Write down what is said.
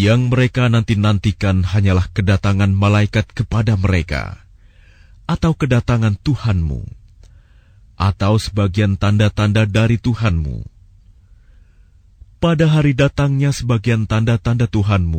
Yang mereka nanti-nantikan hanyalah kedatangan malaikat kepada mereka, atau kedatangan Tuhanmu, atau sebagian tanda-tanda dari Tuhanmu. Pada hari datangnya sebagian tanda-tanda Tuhanmu,